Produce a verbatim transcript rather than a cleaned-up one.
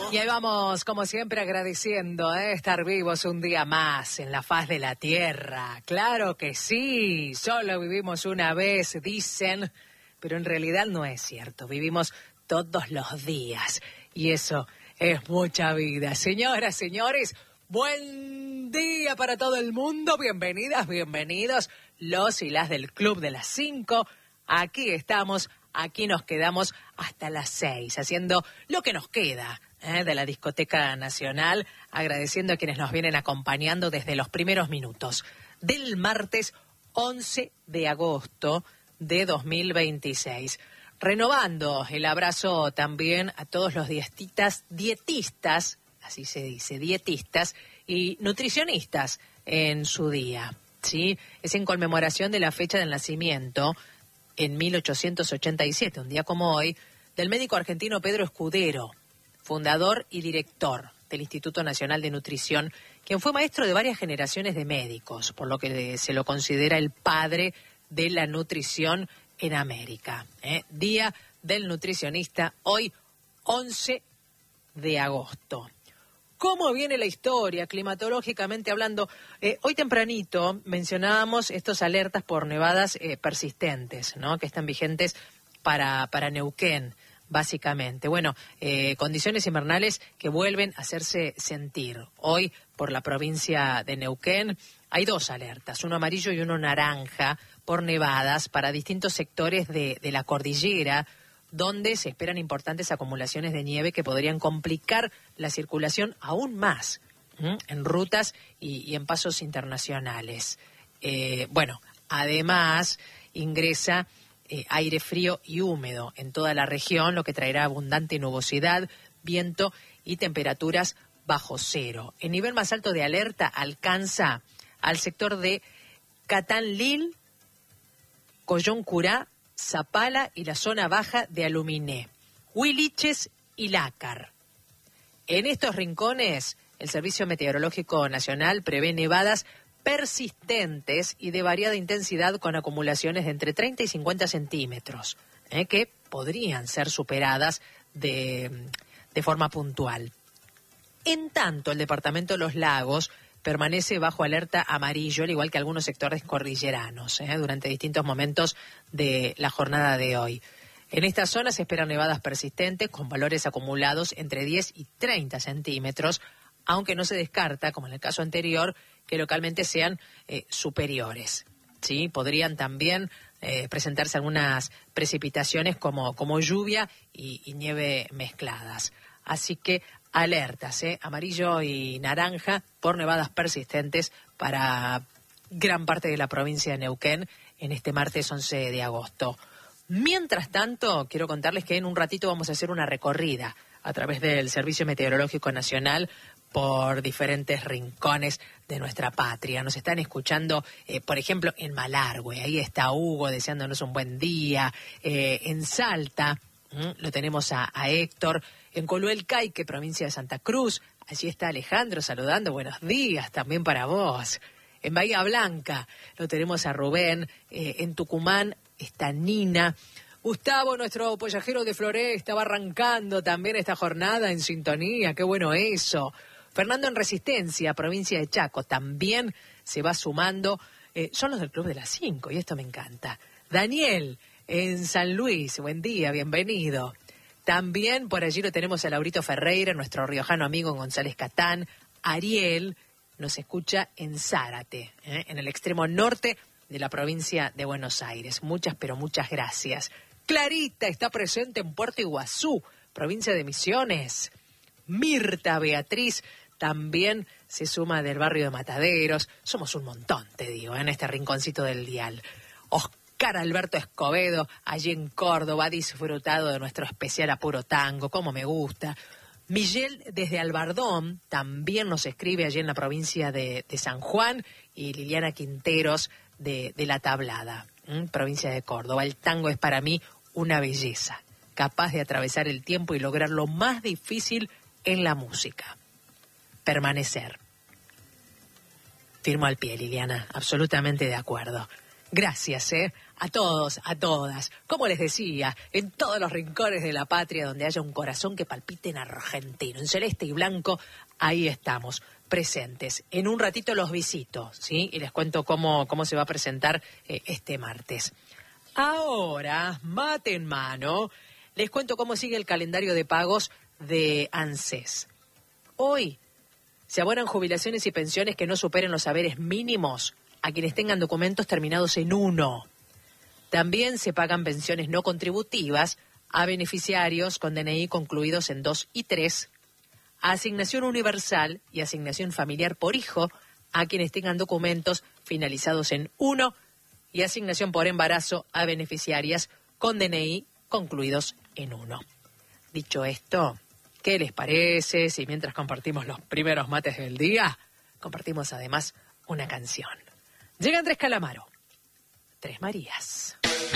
Y ahí vamos, como siempre, agradeciendo ¿eh? estar vivos un día más en la faz de la tierra. Claro que sí, solo vivimos una vez, dicen, pero en realidad no es cierto. Vivimos todos los días y eso es mucha vida. Señoras, señores, buen día para todo el mundo. Bienvenidas, bienvenidos los y las del Club de las Cinco. Aquí estamos, aquí nos quedamos hasta las seis, haciendo lo que nos queda ¿eh? de la Discoteca Nacional, agradeciendo a quienes nos vienen acompañando desde los primeros minutos del martes once de agosto de dos mil veintiséis. Renovando el abrazo también a todos los dietistas, dietistas, así se dice, dietistas y nutricionistas en su día, ¿sí? Es en conmemoración de la fecha del nacimiento en mil ochocientos ochenta y siete, un día como hoy, del médico argentino Pedro Escudero, fundador y director del Instituto Nacional de Nutrición, quien fue maestro de varias generaciones de médicos, por lo que se lo considera el padre de la nutrición en América. ¿eh? Día del nutricionista, hoy once de agosto. ¿Cómo viene la historia climatológicamente hablando? Eh, hoy tempranito mencionábamos estos alertas por nevadas eh, persistentes, ¿no? Que están vigentes para, para Neuquén, básicamente. Bueno, eh, condiciones invernales que vuelven a hacerse sentir. Hoy, por la provincia de Neuquén, hay dos alertas, uno amarillo y uno naranja, por nevadas para distintos sectores de, de la cordillera, donde se esperan importantes acumulaciones de nieve que podrían complicar la circulación aún más ¿m? en rutas y, y en pasos internacionales. Eh, bueno, además ingresa eh, aire frío y húmedo en toda la región, lo que traerá abundante nubosidad, viento y temperaturas bajo cero. El nivel más alto de alerta alcanza al sector de Catanlil, Coyoncurá, Zapala y la zona baja de Aluminé, Huiliches y Lácar. En estos rincones, el Servicio Meteorológico Nacional prevé nevadas persistentes y de variada intensidad con acumulaciones de entre treinta y cincuenta centímetros, eh, que podrían ser superadas de, de forma puntual. En tanto, el departamento de Los Lagos permanece bajo alerta amarillo, al igual que algunos sectores cordilleranos, ¿eh? durante distintos momentos de la jornada de hoy. En esta zona se esperan nevadas persistentes con valores acumulados entre diez y treinta centímetros, aunque no se descarta, como en el caso anterior, que localmente sean eh, superiores. ¿Sí? Podrían también eh, presentarse algunas precipitaciones como, como lluvia y, y nieve mezcladas. Así que alertas, ¿eh? amarillo y naranja por nevadas persistentes para gran parte de la provincia de Neuquén en este martes once de agosto. Mientras tanto, quiero contarles que en un ratito vamos a hacer una recorrida a través del Servicio Meteorológico Nacional por diferentes rincones de nuestra patria. Nos están escuchando, eh, por ejemplo, en Malargüe, ahí está Hugo deseándonos un buen día, eh, en Salta, ¿m? lo tenemos a, a Héctor, en Coluelcaique, provincia de Santa Cruz, allí está Alejandro saludando, buenos días también para vos. En Bahía Blanca lo tenemos a Rubén, eh, en Tucumán está Nina. Gustavo, nuestro pollajero de Floresta, va arrancando también esta jornada en sintonía, qué bueno eso. Fernando en Resistencia, provincia de Chaco, también se va sumando, eh, son los del Club de las Cinco y esto me encanta. Daniel en San Luis, buen día, bienvenido. También por allí lo tenemos a Laurito Ferreira, nuestro riojano amigo González Catán. Ariel nos escucha en Zárate, ¿eh? en el extremo norte de la provincia de Buenos Aires. Muchas, pero muchas gracias. Clarita está presente en Puerto Iguazú, provincia de Misiones. Mirta Beatriz también se suma del barrio de Mataderos. Somos un montón, te digo, en este rinconcito del dial. Oscar Alberto Escobedo, allí en Córdoba, ha disfrutado de nuestro especial Apuro Tango, como me gusta. Miguel desde Albardón también nos escribe allí en la provincia de, de San Juan, y Liliana Quinteros de, de La Tablada, ¿m? provincia de Córdoba. El tango es para mí una belleza, capaz de atravesar el tiempo y lograr lo más difícil en la música: permanecer. Firmo al pie, Liliana, absolutamente de acuerdo. Gracias, ¿eh? a todos, a todas. Como les decía, en todos los rincones de la patria donde haya un corazón que palpite en argentino, en celeste y blanco, ahí estamos, presentes. En un ratito los visito, ¿sí? Y les cuento cómo, cómo se va a presentar eh, este martes. Ahora, mate en mano, les cuento cómo sigue el calendario de pagos de ANSES. Hoy se abonan jubilaciones y pensiones que no superen los haberes mínimos a quienes tengan documentos terminados en uno. También se pagan pensiones no contributivas a beneficiarios con D N I concluidos en dos y tres, asignación universal y asignación familiar por hijo a quienes tengan documentos finalizados en uno y asignación por embarazo a beneficiarias con D N I concluidos en uno. Dicho esto, ¿qué les parece si mientras compartimos los primeros mates del día, compartimos además una canción? Llega Andrés Calamaro, Tres Marías.